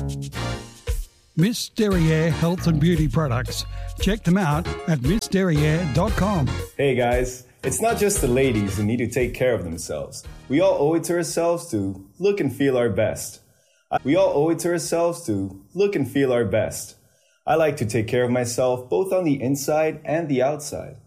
Miss Derriere Health and Beauty Products. Check them out at missderriere.com. Hey guys, it's not just the ladies who need to take care of themselves. We all owe it to ourselves to look and feel our best. I like to take care of myself both on the inside and the outside.